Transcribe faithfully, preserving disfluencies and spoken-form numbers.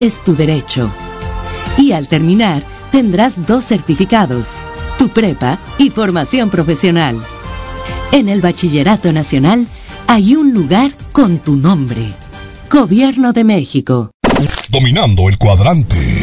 es tu derecho. Y al terminar, tendrás dos certificados, tu prepa y formación profesional. En el Bachillerato Nacional hay un lugar con tu nombre. Gobierno de México. Dominando el cuadrante.